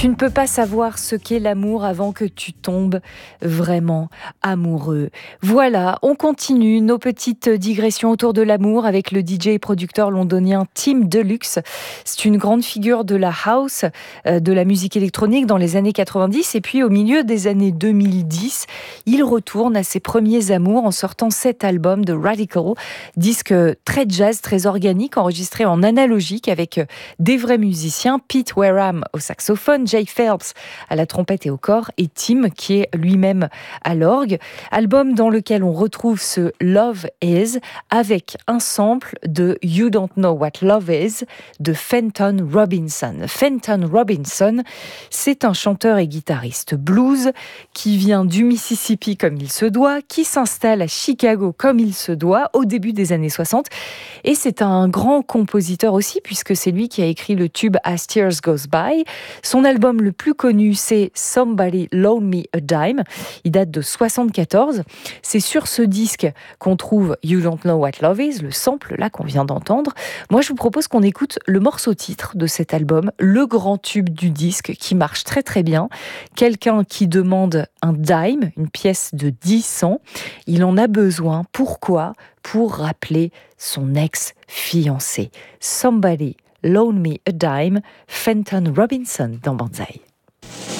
Tu ne peux pas savoir ce qu'est l'amour avant que tu tombes vraiment amoureux. Voilà, on continue nos petites digressions autour de l'amour avec le DJ et producteur londonien Tim Deluxe. C'est une grande figure de la house, de la musique électronique dans les années 90 et puis au milieu des années 2010, il retourne à ses premiers amours en sortant cet album de Radical, disque très jazz, très organique, enregistré en analogique avec des vrais musiciens, Pete Wareham au saxophone, Jay Phelps à la trompette et au corps, et Tim qui est lui-même à l'orgue. Album dans lequel on retrouve ce Love Is avec un sample de You Don't Know What Love Is de Fenton Robinson. Fenton Robinson, c'est un chanteur et guitariste blues qui vient du Mississippi comme il se doit, qui s'installe à Chicago comme il se doit au début des années 60. Et c'est un grand compositeur aussi, puisque c'est lui qui a écrit le tube As Tears Goes By. Son album le plus connu, c'est Somebody Loan Me a Dime. Il date de 74. C'est sur ce disque qu'on trouve You Don't Know What Love Is, le sample là qu'on vient d'entendre. Moi, je vous propose qu'on écoute le morceau titre de cet album, le grand tube du disque qui marche très très bien. Quelqu'un qui demande un dime, une pièce de 10 cents. Il en a besoin. Pourquoi ? Pour rappeler son ex-fiancé. Somebody Loan Me a Dime, Fenton Robinson dans Banzai.